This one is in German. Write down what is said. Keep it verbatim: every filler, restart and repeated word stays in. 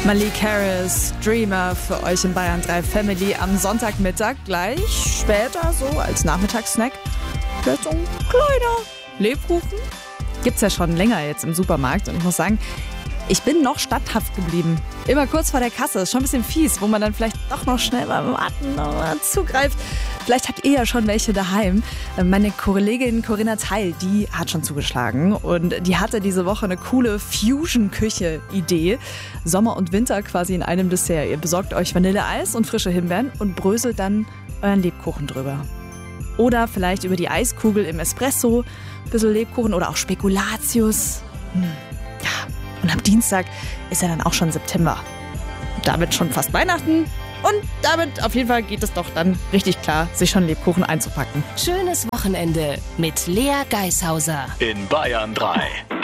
Malik Harris, Dreamer für euch in Bayern drei Family am Sonntagmittag. Gleich später, so als Nachmittagssnack, vielleicht so ein kleiner Lebkuchen. Gibt's ja schon länger jetzt im Supermarkt und ich muss sagen, ich bin noch statthaft geblieben. Immer kurz vor der Kasse, ist schon ein bisschen fies, wo man dann vielleicht doch noch schnell beim Warten noch mal zugreift. Vielleicht habt ihr ja schon welche daheim. Meine Kollegin Corinna Teil, die hat schon zugeschlagen und die hatte diese Woche eine coole Fusion-Küche-Idee. Sommer und Winter quasi in einem Dessert. Ihr besorgt euch Vanilleeis und frische Himbeeren und bröselt dann euren Lebkuchen drüber. Oder vielleicht über die Eiskugel im Espresso, ein bisschen Lebkuchen oder auch Spekulatius. Hm. Ja. Und am Dienstag ist ja dann auch schon September. Damit schon fast Weihnachten. Und damit auf jeden Fall geht es doch dann richtig klar, sich schon Lebkuchen einzupacken. Schönes Wochenende mit Lea Geishauser in Bayern drei.